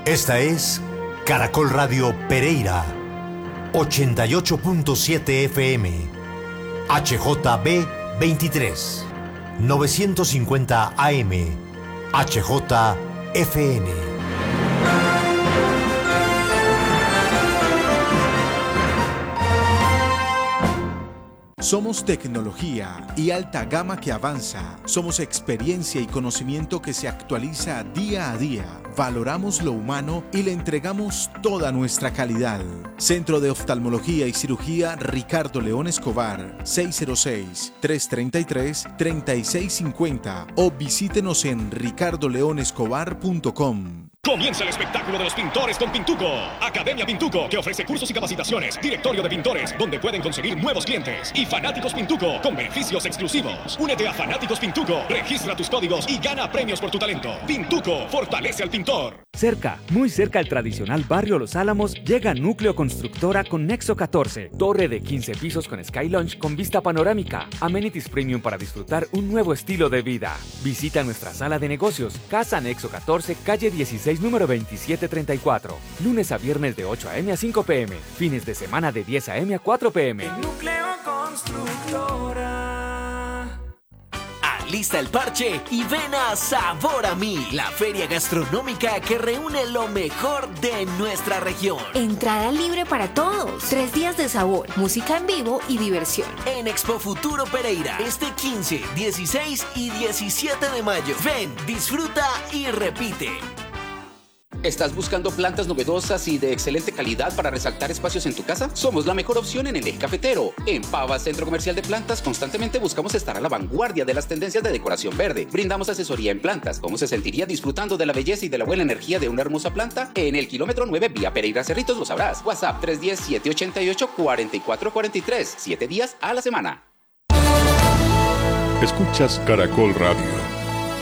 Esta es Caracol Radio Pereira, 88.7 FM, HJB 23, 950 AM, HJFN. Somos tecnología y alta gama que avanza. Somos experiencia y conocimiento que se actualiza día a día. Valoramos lo humano y le entregamos toda nuestra calidad. Centro de Oftalmología y Cirugía Ricardo León Escobar, 606-333-3650 o visítenos en ricardoleonescobar.com. Comienza el espectáculo de los pintores con Pintuco. Academia Pintuco, que ofrece cursos y capacitaciones. Directorio de pintores, donde pueden conseguir nuevos clientes. Y Fanáticos Pintuco, con beneficios exclusivos. Únete a Fanáticos Pintuco, registra tus códigos y gana premios por tu talento. Pintuco, fortalece al pintor. Cerca, muy cerca al tradicional barrio Los Álamos, llega Núcleo Constructora con Nexo 14. Torre de 15 pisos con Sky Lounge con vista panorámica. Amenities premium para disfrutar un nuevo estilo de vida. Visita nuestra sala de negocios. Casa Nexo 14, calle 16, número 2734. Lunes a viernes de 8 a.m. a 5 p.m. Fines de semana de 10 a.m. a 4 p.m. Núcleo Constructora. Alista el parche y ven a Sabor a Mí, la feria gastronómica que reúne lo mejor de nuestra región. Entrada libre para todos. 3 días de sabor, música en vivo y diversión. En Expo Futuro Pereira, este 15, 16 y 17 de mayo. Ven, disfruta y repite. ¿Estás buscando plantas novedosas y de excelente calidad para resaltar espacios en tu casa? Somos la mejor opción en el eje cafetero. En Pava Centro Comercial de Plantas constantemente buscamos estar a la vanguardia de las tendencias de decoración verde. Brindamos asesoría en plantas. ¿Cómo se sentiría disfrutando de la belleza y de la buena energía de una hermosa planta? En el kilómetro 9 vía Pereira Cerritos lo sabrás. WhatsApp 310-788-4443. 7 días a la semana. Escuchas Caracol Radio.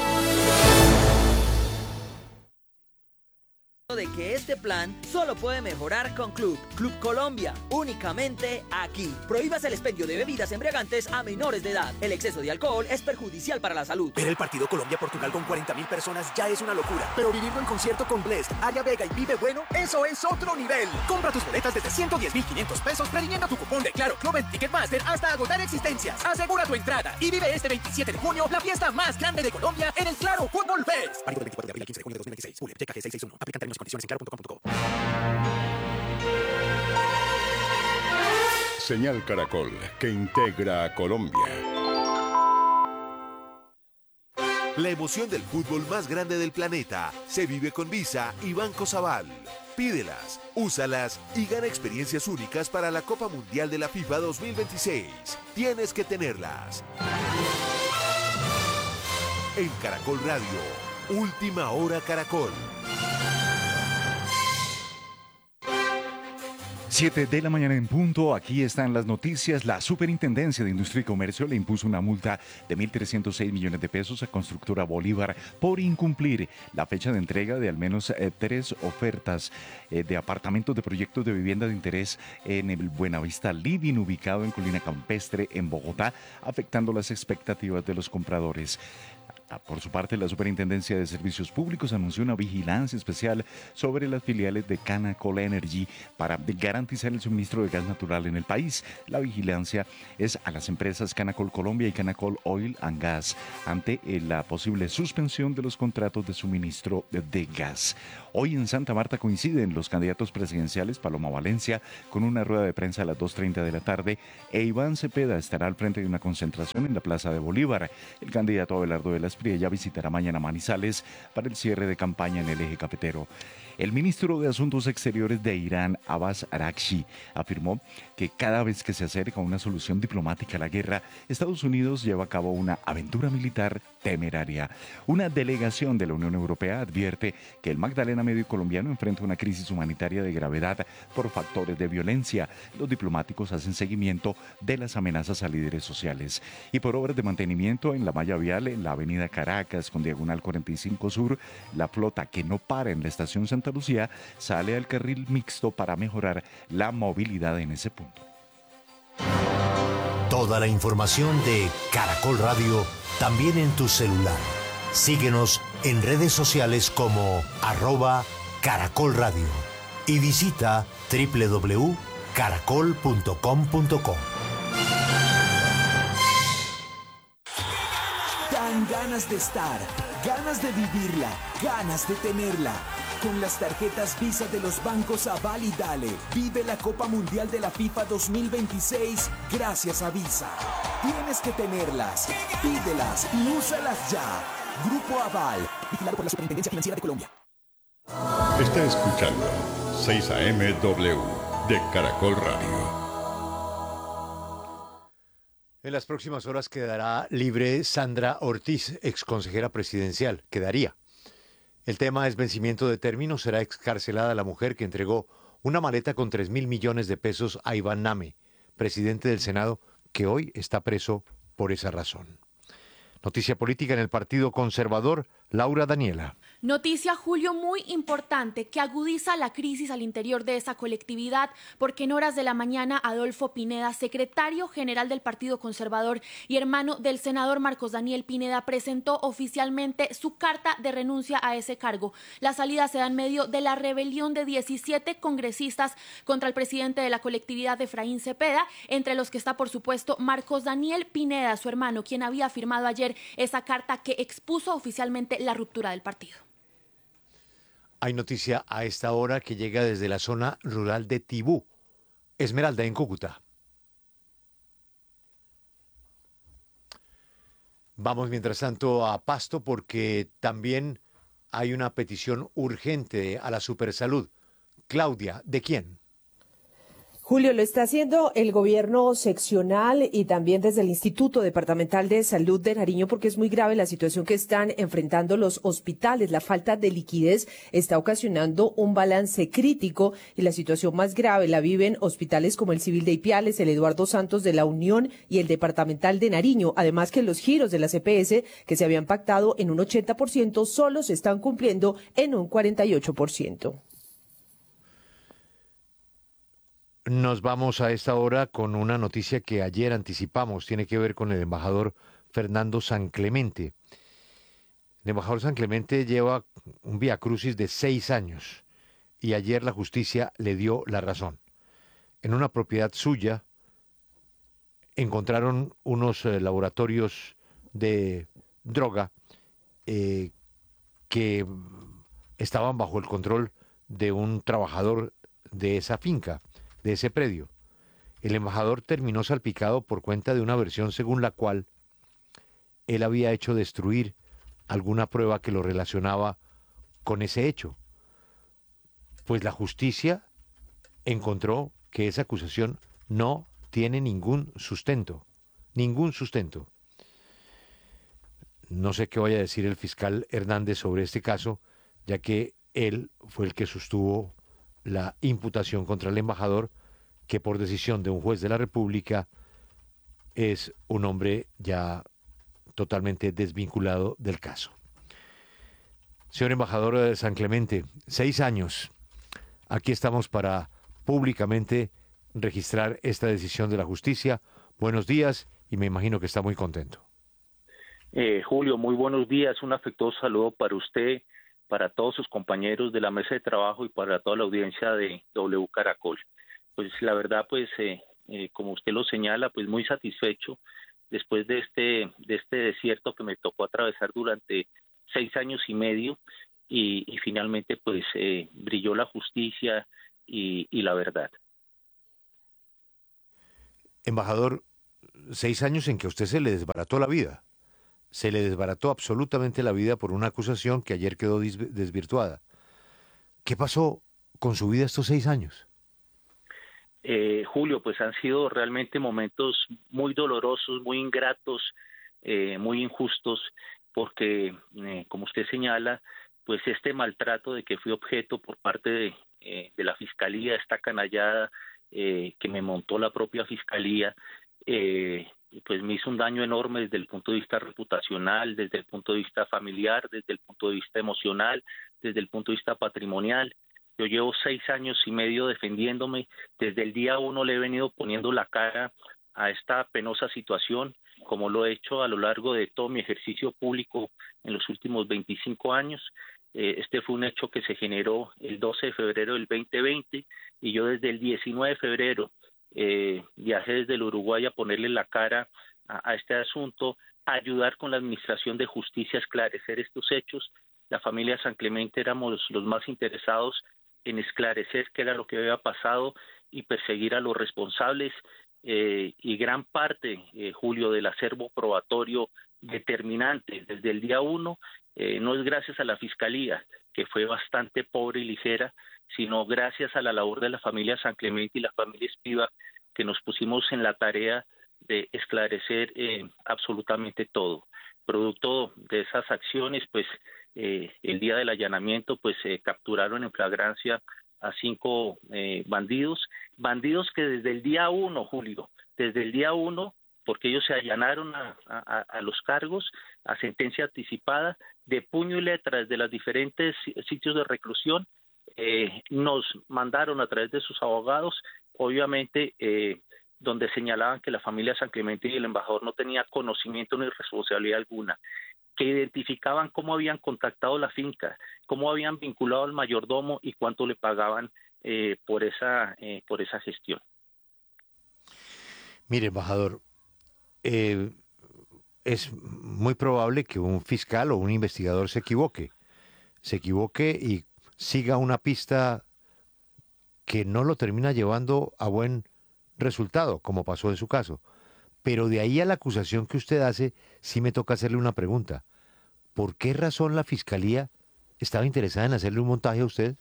De que este plan solo puede mejorar con Club Colombia, únicamente aquí. Prohíbas el expendio de bebidas embriagantes a menores de edad. El exceso de alcohol es perjudicial para la salud. Ver el partido Colombia-Portugal con 40.000 personas ya es una locura, pero vivirlo en concierto con Blessd, Área Vega y Vive Bueno, eso es otro nivel. Compra tus boletas desde 110.500 pesos previniendo tu cupón de Claro Club en Ticketmaster hasta agotar existencias. Asegura tu entrada y vive este 27 de junio la fiesta más grande de Colombia en el Claro Fútbol Fest. Válido del 24 de abril al 15 de junio de 2026. Julio, checa G661. Aplican términos y condiciones en claro.com.co. Señal Caracol, que integra a Colombia. La emoción del fútbol más grande del planeta se vive con Visa y Banco Sabal. Pídelas, úsalas y gana experiencias únicas para la Copa Mundial de la FIFA 2026. Tienes que tenerlas. En Caracol Radio, Última Hora Caracol. 7 de la mañana en punto, aquí están las noticias. La Superintendencia de Industria y Comercio le impuso una multa de 1.306 millones de pesos a Constructora Bolívar por incumplir la fecha de entrega de al menos 3 ofertas de apartamentos de proyectos de vivienda de interés en el Buenavista Living, ubicado en Colina Campestre, en Bogotá, afectando las expectativas de los compradores. Por su parte, la Superintendencia de Servicios Públicos anunció una vigilancia especial sobre las filiales de Canacol Energy para garantizar el suministro de gas natural en el país. La vigilancia es a las empresas Canacol Colombia y Canacol Oil and Gas ante la posible suspensión de los contratos de suministro de gas. Hoy en Santa Marta coinciden los candidatos presidenciales Paloma Valencia con una rueda de prensa a las 2:30 de la tarde e Iván Cepeda estará al frente de una concentración en la Plaza de Bolívar. El candidato Abelardo de las Priella visitará mañana Manizales para el cierre de campaña en el eje cafetero. El ministro de Asuntos Exteriores de Irán, Abbas Araghchi, afirmó que cada vez que se acerca una solución diplomática a la guerra, Estados Unidos lleva a cabo una aventura militar temeraria. Una delegación de la Unión Europea advierte que el Magdalena Medio colombiano enfrenta una crisis humanitaria de gravedad por factores de violencia. Los diplomáticos hacen seguimiento de las amenazas a líderes sociales. Y por obras de mantenimiento en la malla vial, en la avenida Caracas con diagonal 45 Sur, la flota que no para en la estación Santa Lucía sale al carril mixto para mejorar la movilidad en ese punto. Toda la información de Caracol Radio también en tu celular. Síguenos en redes sociales como Caracol Radio y visita www.caracol.com.co. Dan ganas de estar, ganas de vivirla, ganas de tenerla. Con las tarjetas Visa de los bancos Aval y Dale, vive la Copa Mundial de la FIFA 2026 gracias a Visa. Tienes que tenerlas, pídelas y úsalas ya. Grupo Aval, vigilado por la Superintendencia Financiera de Colombia. Está escuchando 6am de Caracol Radio. En las próximas horas quedará libre Sandra Ortiz, exconsejera presidencial. Quedaría. El tema es vencimiento de término. Será excarcelada la mujer que entregó una maleta con 3.000 millones de pesos a Iván Name, presidente del Senado, que hoy está preso por esa razón. Noticia política en el Partido Conservador, Laura Daniela. Noticia, Julio, muy importante que agudiza la crisis al interior de esa colectividad, porque en horas de la mañana Adolfo Pineda, secretario general del Partido Conservador y hermano del senador Marcos Daniel Pineda, presentó oficialmente su carta de renuncia a ese cargo. La salida se da en medio de la rebelión de 17 congresistas contra el presidente de la colectividad, Efraín Cepeda, entre los que está, por supuesto, Marcos Daniel Pineda, su hermano, quien había firmado ayer esa carta que expuso oficialmente la ruptura del partido. Hay noticia a esta hora que llega desde la zona rural de Tibú, Esmeralda, en Cúcuta. Vamos mientras tanto a Pasto porque también hay una petición urgente a la Supersalud. Claudia, ¿de quién? Julio, lo está haciendo el gobierno seccional y también desde el Instituto Departamental de Salud de Nariño, porque es muy grave la situación que están enfrentando los hospitales. La falta de liquidez está ocasionando un balance crítico y la situación más grave la viven hospitales como el Civil de Ipiales, el Eduardo Santos de la Unión y el Departamental de Nariño. Además que los giros de la EPS, que se habían pactado en un 80%, solo se están cumpliendo en un 48%. Nos vamos a esta hora con una noticia que ayer anticipamos. Tiene que ver con el embajador Fernando San Clemente. El embajador San Clemente lleva un viacrucis de 6 años y ayer la justicia le dio la razón. En una propiedad suya encontraron unos laboratorios de droga que estaban bajo el control de un trabajador de esa finca, de ese predio. El embajador terminó salpicado por cuenta de una versión según la cual él había hecho destruir alguna prueba que lo relacionaba con ese hecho. Pues la justicia encontró que esa acusación no tiene ningún sustento. Ningún sustento. No sé qué vaya a decir el fiscal Hernández sobre este caso, ya que él fue el que sostuvo la imputación contra el embajador, que por decisión de un juez de la República es un hombre ya totalmente desvinculado del caso. Señor embajador San Clemente, 6 años. Aquí estamos para públicamente registrar esta decisión de la justicia. Buenos días y me imagino que está muy contento. Julio, muy buenos días. Un afectuoso saludo para usted, para todos sus compañeros de la mesa de trabajo y para toda la audiencia de W Caracol. Pues la verdad, pues como usted lo señala, pues muy satisfecho después de este desierto que me tocó atravesar durante 6 años y medio y finalmente pues brilló la justicia y la verdad. Embajador, 6 años en que a usted se le desbarató la vida. Se le desbarató absolutamente la vida por una acusación que ayer quedó desvirtuada. ¿Qué pasó con su vida estos 6 años? Julio, pues han sido realmente momentos muy dolorosos, muy ingratos, muy injustos, porque como usted señala, pues este maltrato de que fui objeto por parte de la Fiscalía, esta canallada que me montó la propia Fiscalía, pues me hizo un daño enorme desde el punto de vista reputacional, desde el punto de vista familiar, desde el punto de vista emocional, desde el punto de vista patrimonial. Yo llevo 6 años y medio defendiéndome. Desde el día 1 le he venido poniendo la cara a esta penosa situación, como lo he hecho a lo largo de todo mi ejercicio público en los últimos 25 años. Este fue un hecho que se generó el 12 de febrero del 2020 y yo desde el 19 de febrero viajé desde el Uruguay a ponerle la cara a este asunto, a ayudar con la Administración de Justicia a esclarecer estos hechos. La familia San Clemente éramos los más interesados en esclarecer qué era lo que había pasado y perseguir a los responsables. Y gran parte, Julio, del acervo probatorio determinante desde el día 1 no es gracias a la Fiscalía, que fue bastante pobre y ligera, sino gracias a la labor de la familia San Clemente y la familia Spivak, que nos pusimos en la tarea de esclarecer absolutamente todo. Producto de esas acciones, pues el día del allanamiento, pues capturaron en flagrancia a 5 bandidos que desde el día 1, Julio, desde el día 1, porque ellos se allanaron a los cargos, a sentencia anticipada, de puño y letra desde los diferentes sitios de reclusión, nos mandaron a través de sus abogados, obviamente, donde señalaban que la familia San Clemente y el embajador no tenía conocimiento ni responsabilidad alguna, que identificaban cómo habían contactado la finca, cómo habían vinculado al mayordomo y cuánto le pagaban por esa gestión. Mire, embajador, es muy probable que un fiscal o un investigador se equivoque y siga una pista que no lo termina llevando a buen resultado, como pasó en su caso. Pero de ahí a la acusación que usted hace, sí me toca hacerle una pregunta. ¿Por qué razón la Fiscalía estaba interesada en hacerle un montaje a usted?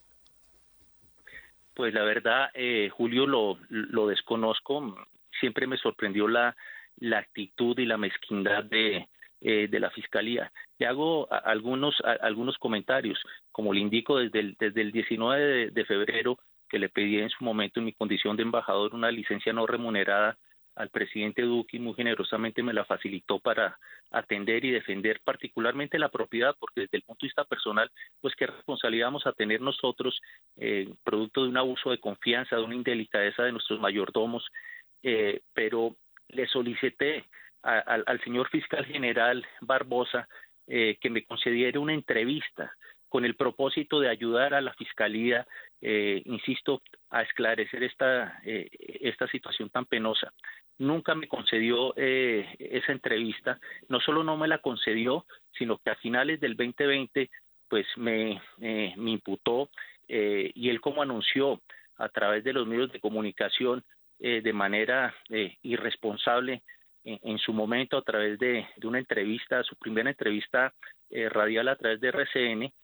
Pues la verdad, Julio, lo desconozco. Siempre me sorprendió la actitud y la mezquindad de la Fiscalía. Le hago algunos comentarios. Como le indico, desde el 19 de febrero, que le pedí en su momento en mi condición de embajador una licencia no remunerada al presidente Duque, y muy generosamente me la facilitó para atender y defender particularmente la propiedad, porque desde el punto de vista personal, pues qué responsabilidad vamos a tener nosotros, producto de un abuso de confianza, de una indelicadeza de nuestros mayordomos, pero le solicité al señor fiscal general Barbosa que me concediera una entrevista con el propósito de ayudar a la Fiscalía, insisto, a esclarecer esta situación tan penosa. Nunca me concedió esa entrevista. No solo no me la concedió, sino que a finales del 2020 pues me imputó y él, como anunció a través de los medios de comunicación de manera irresponsable en su momento a través de una entrevista, su primera entrevista radial a través de RCN,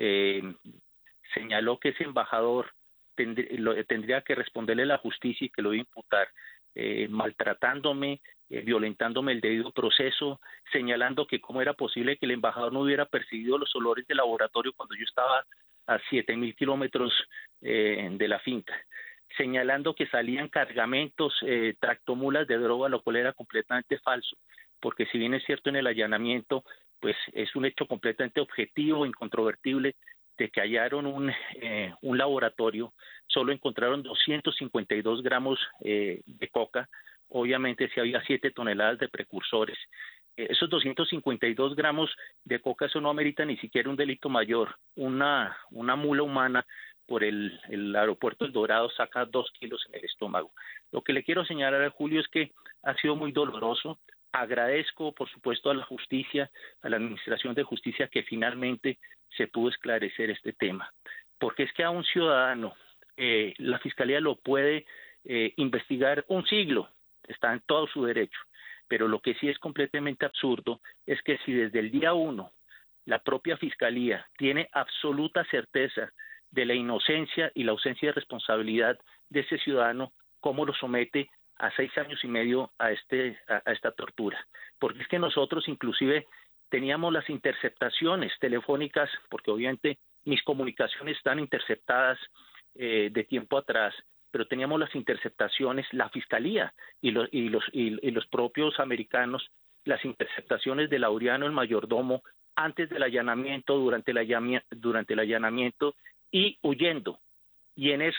señaló que ese embajador tendría que responderle a la justicia y que lo iba a imputar maltratándome, violentándome el debido proceso, señalando que cómo era posible que el embajador no hubiera percibido los olores de laboratorio cuando yo estaba a 7.000 kilómetros de la finca, señalando que salían cargamentos, tractomulas de droga, lo cual era completamente falso, porque si bien es cierto en el allanamiento, pues es un hecho completamente objetivo, incontrovertible, de que hallaron un laboratorio, solo encontraron 252 gramos de coca, obviamente si había 7 toneladas de precursores. Esos 252 gramos de coca, eso no amerita ni siquiera un delito mayor. Una mula humana por el aeropuerto El Dorado saca 2 kilos en el estómago. Lo que le quiero señalar a Julio es que ha sido muy doloroso. Agradezco, por supuesto, a la justicia, a la Administración de Justicia, que finalmente se pudo esclarecer este tema. Porque es que a un ciudadano la Fiscalía lo puede investigar un siglo, está en todo su derecho. Pero lo que sí es completamente absurdo es que si desde el día 1 la propia Fiscalía tiene absoluta certeza de la inocencia y la ausencia de responsabilidad de ese ciudadano, ¿cómo lo somete a 6 años y medio a esta tortura? Porque es que nosotros inclusive teníamos las interceptaciones telefónicas, porque obviamente mis comunicaciones están interceptadas de tiempo atrás, pero teníamos las interceptaciones, la Fiscalía y los propios americanos, las interceptaciones de Laureano, el mayordomo, antes del allanamiento, durante el allanamiento y huyendo. Y en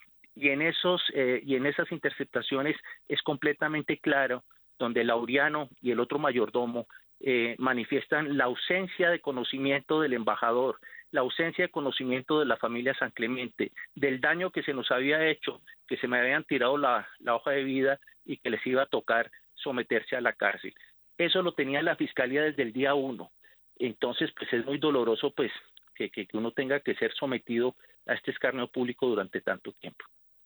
esas interceptaciones es completamente claro donde Laureano y el otro mayordomo manifiestan la ausencia de conocimiento del embajador, la ausencia de conocimiento de la familia San Clemente, del daño que se nos había hecho, que se me habían tirado la hoja de vida y que les iba a tocar someterse a la cárcel. Eso lo tenía la Fiscalía desde el día 1. Entonces, pues es muy doloroso pues que uno tenga que ser sometido a este escarnio público durante tanto tiempo.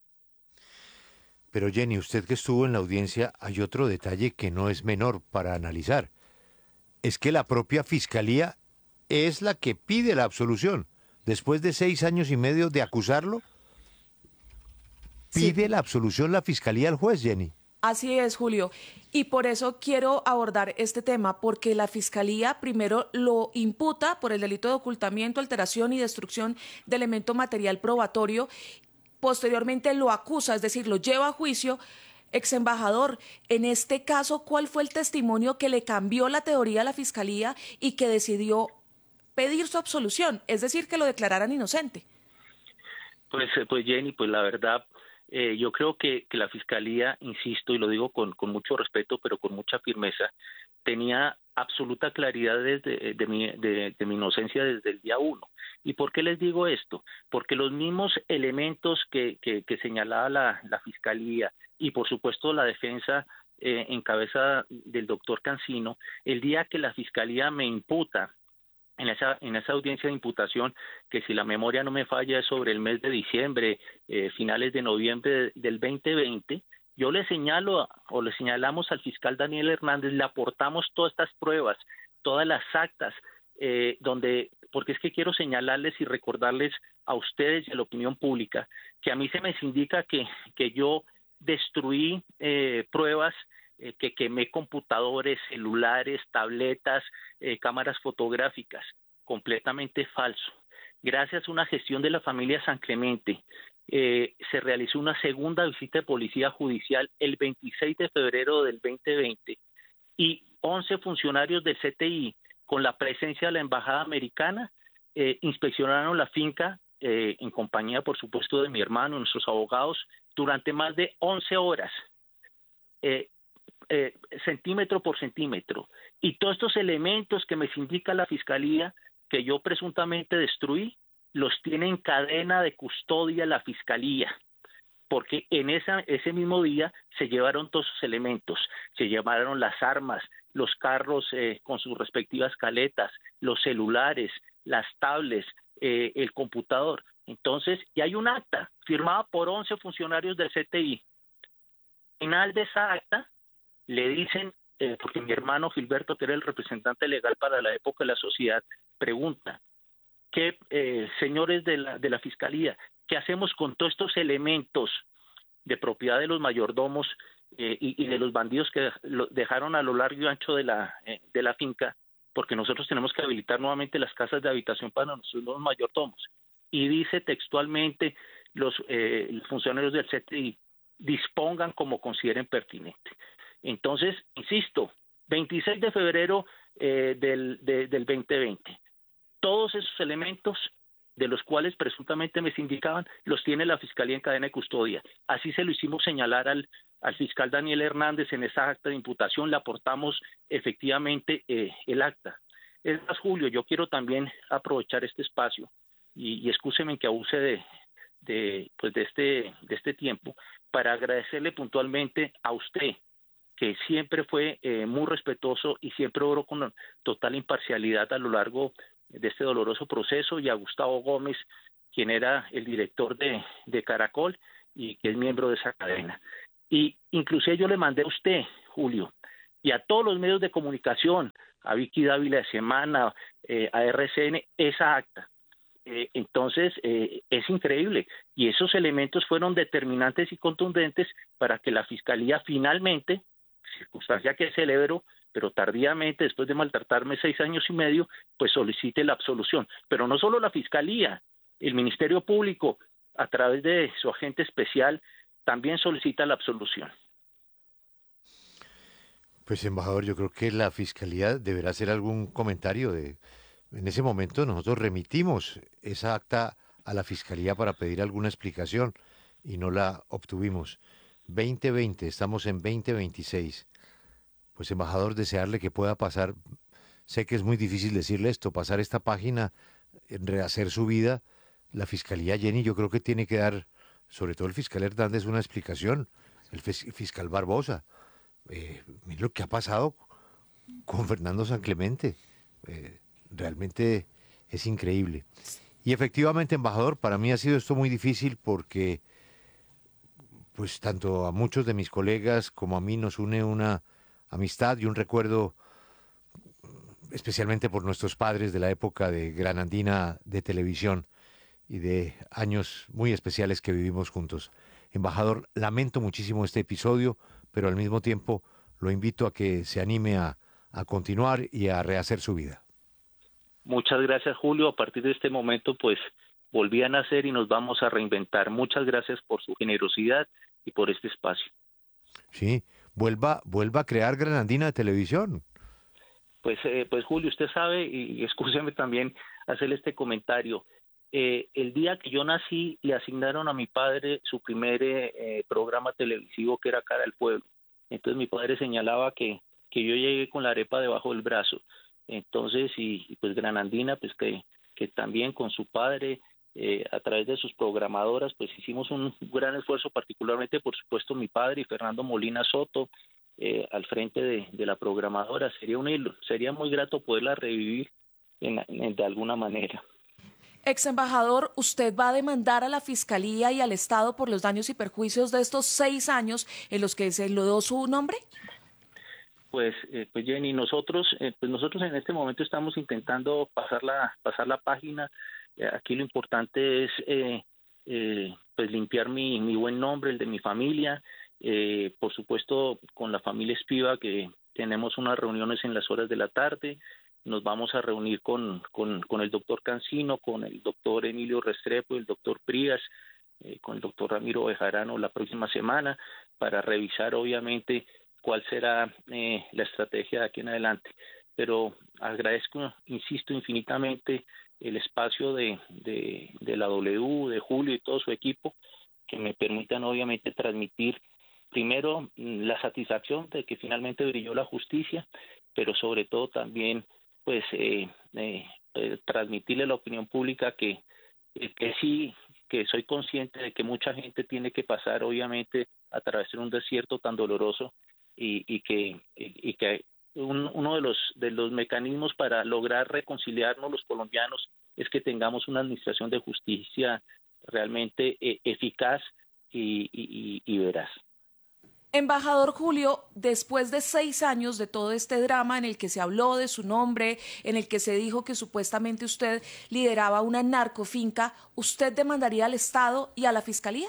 Pero Jenny, usted que estuvo en la audiencia, hay otro detalle que no es menor para analizar. Es que la propia Fiscalía es la que pide la absolución. Después de 6 años y medio de acusarlo, pide la absolución la Fiscalía al juez, Jenny. Así es, Julio. Y por eso quiero abordar este tema, porque la Fiscalía primero lo imputa por el delito de ocultamiento, alteración y destrucción de elemento material probatorio. Posteriormente lo acusa, es decir, lo lleva a juicio. Ex embajador, en este caso, ¿cuál fue el testimonio que le cambió la teoría a la Fiscalía y que decidió pedir su absolución? Es decir, que lo declararan inocente. Pues Jenny, pues la verdad, yo creo que la Fiscalía, insisto, y lo digo con mucho respeto, pero con mucha firmeza, tenía absoluta claridad de mi inocencia desde el día 1. ¿Y por qué les digo esto? Porque los mismos elementos que señalaba la Fiscalía y por supuesto la defensa en cabeza del doctor Cancino, el día que la Fiscalía me imputa en esa audiencia de imputación, que si la memoria no me falla es sobre el mes de diciembre, finales de noviembre del 2020, yo le señalamos al fiscal Daniel Hernández, le aportamos todas estas pruebas, todas las actas, porque es que quiero señalarles y recordarles a ustedes y a la opinión pública que a mí se me indica que yo destruí pruebas, que quemé computadores, celulares, tabletas, cámaras fotográficas. Completamente falso. Gracias a una gestión de la familia San Clemente, se realizó una segunda visita de policía judicial el 26 de febrero del 2020 y 11 funcionarios del CTI, con la presencia de la Embajada Americana, inspeccionaron la finca en compañía, por supuesto, de mi hermano, nuestros abogados, durante más de 11 horas, centímetro por centímetro. Y todos estos elementos que me indica la Fiscalía que yo presuntamente destruí, los tiene en cadena de custodia la Fiscalía, porque en ese mismo día se llevaron todos esos elementos, se llevaron las armas, los carros con sus respectivas caletas, los celulares, las tablets, el computador. Entonces, y hay un acta firmada por 11 funcionarios del CTI. Al final de esa acta le dicen, porque mi hermano Gilberto, que era el representante legal para la época de la sociedad, pregunta, ¿qué, señores de la Fiscalía, qué hacemos con todos estos elementos de propiedad de los mayordomos y de los bandidos que dejaron a lo largo y ancho de la finca? Porque nosotros tenemos que habilitar nuevamente las casas de habitación para nuestros mayordomos. Y dice textualmente, los funcionarios del CTI dispongan como consideren pertinente. Entonces, insisto, 26 de febrero del 2020. Todos esos elementos de los cuales presuntamente me indicaban, los tiene la Fiscalía en cadena de custodia. Así se lo hicimos señalar al fiscal Daniel Hernández en esa acta de imputación, le aportamos efectivamente el acta. Es más, Julio, yo quiero también aprovechar este espacio y excúseme que abuse de este tiempo para agradecerle puntualmente a usted, que siempre fue muy respetuoso y siempre obró con total imparcialidad a lo largo de este doloroso proceso, y a Gustavo Gómez, quien era el director de Caracol y que es miembro de esa cadena. Y inclusive yo le mandé a usted, Julio, y a todos los medios de comunicación, a Vicky Dávila de Semana, a RCN, esa acta. Entonces, es increíble. Y esos elementos fueron determinantes y contundentes para que la Fiscalía finalmente, circunstancia que celebro, pero tardíamente, después de maltratarme 6 años y medio, pues solicite la absolución. Pero no solo la Fiscalía, el Ministerio Público, a través de su agente especial, también solicita la absolución. Pues, embajador, yo creo que la Fiscalía deberá hacer algún comentario. En ese momento nosotros remitimos esa acta a la Fiscalía para pedir alguna explicación y no la obtuvimos. 2020, estamos en 2026. Pues, embajador, desearle que pueda pasar, sé que es muy difícil decirle esto, pasar esta página rehacer su vida, la Fiscalía, Jenny, yo creo que tiene que dar, sobre todo el fiscal Hernández, una explicación, el fiscal Barbosa. Mira lo que ha pasado con Fernando San Clemente. Realmente es increíble. Y efectivamente, embajador, para mí ha sido esto muy difícil porque pues tanto a muchos de mis colegas como a mí nos une una amistad y un recuerdo, especialmente por nuestros padres de la época de Gran Andina de televisión y de años muy especiales que vivimos juntos. Embajador, lamento muchísimo este episodio, pero al mismo tiempo lo invito a que se anime a continuar y a rehacer su vida. Muchas gracias, Julio. A partir de este momento, pues volví a nacer y nos vamos a reinventar. Muchas gracias por su generosidad y por este espacio. Sí, vuelva a crear Gran Andina de televisión. Pues Julio, usted sabe, y escúcheme también hacerle este comentario. El día que yo nací, le asignaron a mi padre su primer programa televisivo, que era Cara al Pueblo. Entonces mi padre señalaba que yo llegué con la arepa debajo del brazo. Entonces, y pues Gran Andina, pues que también con su padre, a través de sus programadoras, pues hicimos un gran esfuerzo, particularmente, por supuesto, mi padre y Fernando Molina Soto, al frente de la programadora. Sería muy grato poderla revivir de alguna manera. Ex embajador, ¿usted va a demandar a la Fiscalía y al Estado por los daños y perjuicios de estos 6 años en los que se enlodó su nombre? Pues Jenny, nosotros en este momento estamos intentando pasar la página. Aquí lo importante es pues limpiar mi buen nombre, el de mi familia. Por supuesto, con la familia Espiva, que tenemos unas reuniones en las horas de la tarde. Nos vamos a reunir con el doctor Cancino, con el doctor Emilio Restrepo y el doctor Prías, con el doctor Ramiro Bejarano la próxima semana, para revisar obviamente cuál será la estrategia de aquí en adelante. Pero agradezco, insisto, infinitamente el espacio de la W, de Julio y todo su equipo, que me permitan obviamente transmitir primero la satisfacción de que finalmente brilló la justicia, pero sobre todo también pues transmitirle a la opinión pública que sí, que soy consciente de que mucha gente tiene que pasar obviamente a través de un desierto tan doloroso, y que uno de los mecanismos para lograr reconciliarnos los colombianos es que tengamos una administración de justicia realmente eficaz y veraz. Embajador Julio, después de 6 años de todo este drama en el que se habló de su nombre, en el que se dijo que supuestamente usted lideraba una narcofinca, ¿usted demandaría al Estado y a la Fiscalía?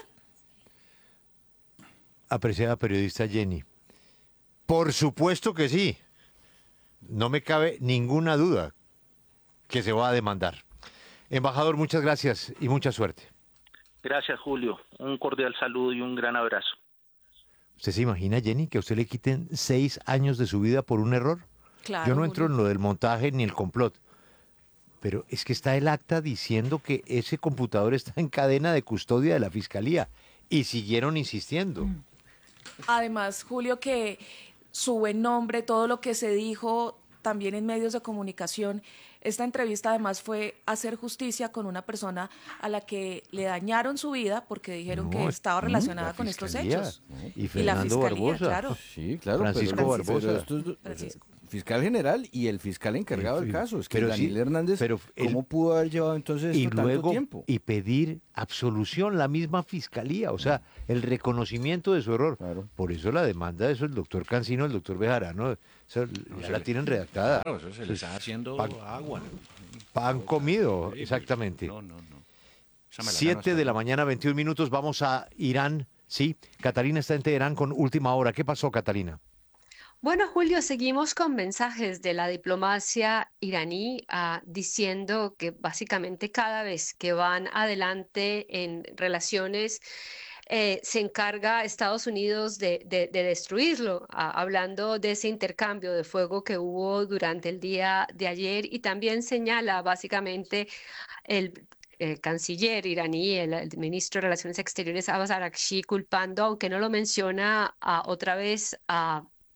Apreciada periodista Jenny, por supuesto que sí. No me cabe ninguna duda que se va a demandar. Embajador, muchas gracias y mucha suerte. Gracias, Julio. Un cordial saludo y un gran abrazo. ¿Usted se imagina, Jenny, que a usted le quiten 6 años de su vida por un error? Claro, yo no entro Julio. en lo del montaje ni el complot, pero es que está el acta diciendo que ese computador está en cadena de custodia de la Fiscalía y siguieron insistiendo. Además, Julio, que su buen nombre, todo lo que se dijo también en medios de comunicación, esta entrevista además fue hacer justicia con una persona a la que le dañaron su vida porque dijeron que estaba relacionada con estos hechos. Y la Fernando Fiscalía, Barbosa. claro. Sí, claro. Francisco Barbosa. Francisco. Fiscal general y el fiscal encargado del caso. Es que Pero Daniel sí, Hernández, pero ¿cómo pudo haber llevado entonces y esto luego tanto tiempo? y pedir absolución la misma Fiscalía, o sea, el reconocimiento de su error. Por eso la demanda de eso el doctor Cancino, el doctor Bejarano, eso ya la tienen redactada. Claro, eso se le está haciendo agua. Pan comido, exactamente. No. Esa me la 7 gano de la mañana, 21 minutos, vamos a Irán. Sí, Catalina está en Teherán con última hora. ¿Qué pasó, Catalina? Bueno, Julio, seguimos con mensajes de la diplomacia iraní diciendo que básicamente cada vez que van adelante en relaciones se encarga Estados Unidos de destruirlo, hablando de ese intercambio de fuego que hubo durante el día de ayer, y también señala básicamente el canciller iraní, el ministro de Relaciones Exteriores Abbas Araghchi, culpando, aunque no lo menciona otra vez, a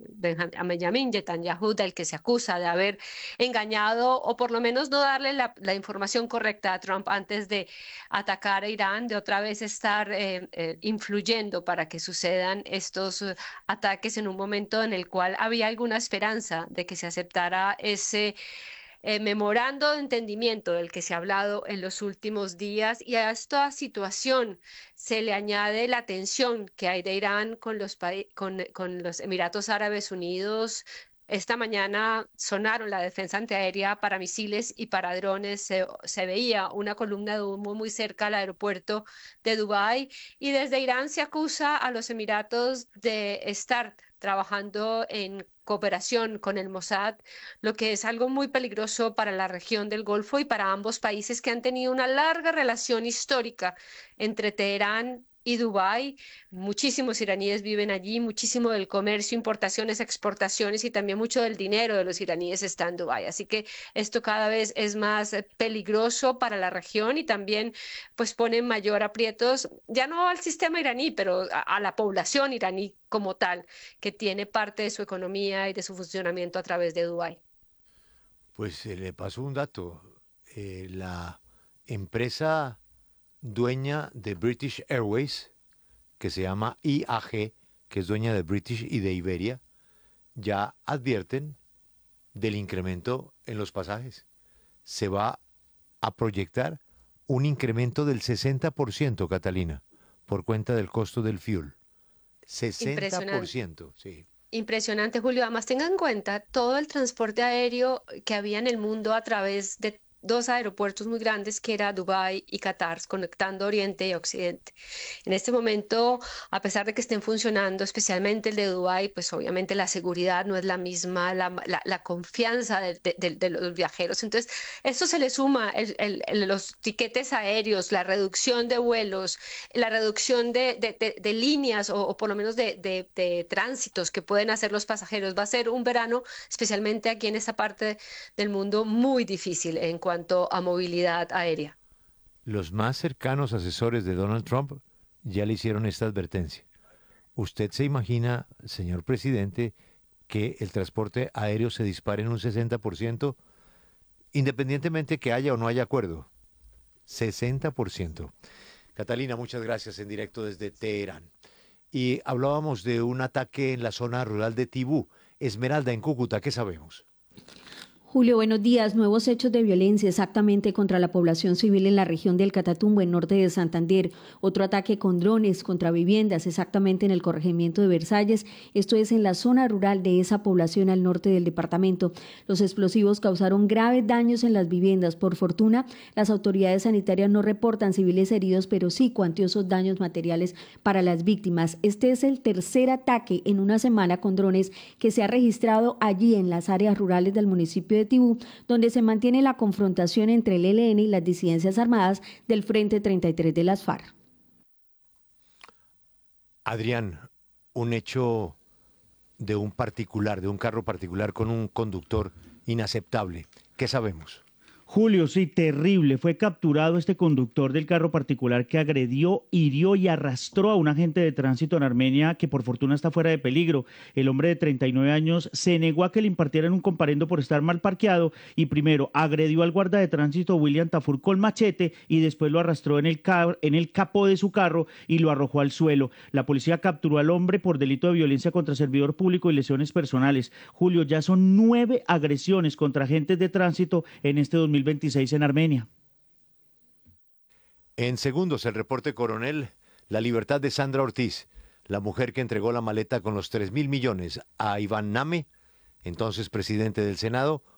Benjamin Netanyahu, del que se acusa de haber engañado o por lo menos no darle la información correcta a Trump antes de atacar a Irán, de otra vez estar influyendo para que sucedan estos ataques en un momento en el cual había alguna esperanza de que se aceptara ese memorando de entendimiento del que se ha hablado en los últimos días, y a esta situación se le añade la tensión que hay de Irán con con los Emiratos Árabes Unidos. Esta mañana sonaron la defensa antiaérea para misiles y para drones. Se veía una columna de humo muy cerca al aeropuerto de Dubái, y desde Irán se acusa a los Emiratos de estar trabajando en cooperación con el Mossad, lo que es algo muy peligroso para la región del Golfo y para ambos países que han tenido una larga relación histórica entre Teherán y Dubái. Muchísimos iraníes viven allí, muchísimo del comercio, importaciones, exportaciones y también mucho del dinero de los iraníes está en Dubái. Así que esto cada vez es más peligroso para la región y también pues pone en mayor aprietos, ya no al sistema iraní, pero a la población iraní como tal, que tiene parte de su economía y de su funcionamiento a través de Dubái. Pues le paso un dato. La empresa dueña de British Airways, que se llama IAG, que es dueña de British y de Iberia, ya advierten del incremento en los pasajes. Se va a proyectar un incremento del 60%, Catalina, por cuenta del costo del fuel. 60%, sí. Impresionante, Julio. Además, tengan en cuenta todo el transporte aéreo que había en el mundo a través de dos aeropuertos muy grandes que era Dubái y Qatar, conectando Oriente y Occidente. En este momento, a pesar de que estén funcionando, especialmente el de Dubái, pues obviamente la seguridad no es la misma, la confianza de los viajeros. Entonces, esto se le suma los tiquetes aéreos, la reducción de vuelos, la reducción de líneas o por lo menos de tránsitos que pueden hacer los pasajeros. Va a ser un verano, especialmente aquí en esta parte del mundo, muy difícil en cuanto a movilidad aérea. Los más cercanos asesores de Donald Trump ya le hicieron esta advertencia. ¿Usted se imagina, señor presidente, que el transporte aéreo se dispare en un 60%, independientemente que haya o no haya acuerdo? 60%. Catalina, muchas gracias, en directo desde Teherán. Y hablábamos de un ataque en la zona rural de Tibú. Esmeralda, en Cúcuta, ¿qué sabemos? Julio, buenos días. Nuevos hechos de violencia exactamente contra la población civil en la región del Catatumbo, en norte de Santander. Otro ataque con drones contra viviendas, exactamente en el corregimiento de Versalles. Esto es en la zona rural de esa población al norte del departamento. Los explosivos causaron graves daños en las viviendas. Por fortuna, las autoridades sanitarias no reportan civiles heridos, pero sí cuantiosos daños materiales para las víctimas. Este es el tercer ataque en una semana con drones que se ha registrado allí en las áreas rurales del municipio de Tibú, donde se mantiene la confrontación entre el ELN y las disidencias armadas del Frente 33 de las FARC. Adrián, un hecho de un particular, de un carro particular con un conductor inaceptable. ¿Qué sabemos? Julio, sí, terrible. Fue capturado este conductor del carro particular que agredió, hirió y arrastró a un agente de tránsito en Armenia que por fortuna está fuera de peligro. El hombre de 39 años se negó a que le impartieran un comparendo por estar mal parqueado y primero agredió al guarda de tránsito William Tafur con machete y después lo arrastró en el capó de su carro y lo arrojó al suelo. La policía capturó al hombre por delito de violencia contra servidor público y lesiones personales. Julio, ya son 9 agresiones contra agentes de tránsito en este 2026 en Armenia. En segundos, el reporte coronel, la libertad de Sandra Ortiz, la mujer que entregó la maleta con los 3.000 millones a Iván Name, entonces presidente del Senado,